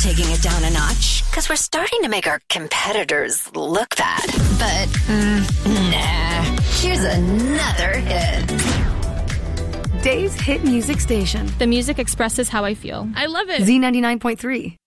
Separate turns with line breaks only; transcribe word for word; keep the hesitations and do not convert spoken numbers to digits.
taking it down a notch because we're starting to make our competitors look bad. But, mm, nah. Here's another hit.
Dave's Hit Music Station.
The music expresses how I feel. I love it.
Z ninety-nine point three.